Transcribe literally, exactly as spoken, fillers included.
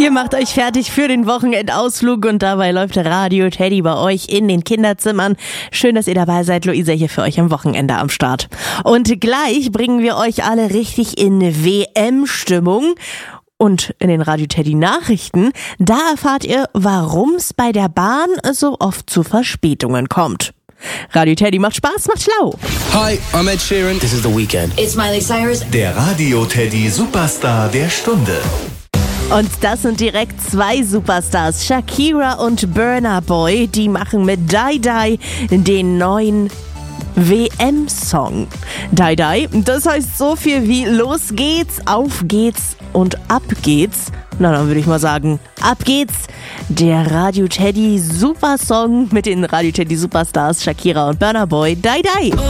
Ihr macht euch fertig für den Wochenendausflug und dabei läuft Radio Teddy bei euch in den Kinderzimmern. Schön, dass ihr dabei seid. Luisa hier für euch am Wochenende am Start. Und gleich bringen wir euch alle richtig in W M-Stimmung. Und in den Radio Teddy Nachrichten, da erfahrt ihr, warum es bei der Bahn so oft zu Verspätungen kommt. Radio Teddy macht Spaß, macht schlau. Hi, I'm Ed Sheeran. This is The Weeknd. It's Miley Cyrus. Der Radio Teddy Superstar der Stunde. Und das sind direkt zwei Superstars, Shakira und Burna Boy. Die machen mit Die Die den neuen W M-Song. Die Die, das heißt so viel wie los geht's, auf geht's und ab geht's. Na, dann würde ich mal sagen, ab geht's. Der Radio Teddy Supersong mit den Radio Teddy Superstars Shakira und Burna Boy, Die Die.